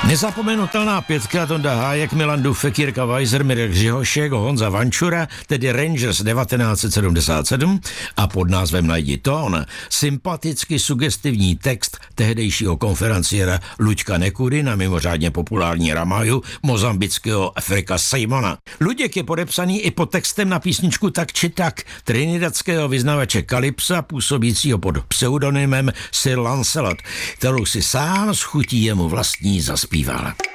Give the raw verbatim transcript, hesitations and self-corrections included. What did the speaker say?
Nezapomenutelná pětka Tonda Hájek, Milan Dufek, Jirka Weiser, Mirek Žihošek, Honza Vančura, tedy Rangers devatenáct set sedmdesát sedm a pod názvem Najdi tón sympaticky sugestivní text tehdejšího konferenciéra Luďka Nekudy na mimořádně populární ramaju mozambického Afrika Simona. Luděk je podepsaný i pod textem na písničku Tak či tak trinidadského vyznavače Kalypsa působícího pod pseudonymem Sir Lancelot, kterou si sám s chutí jemu vlastní zaspíval.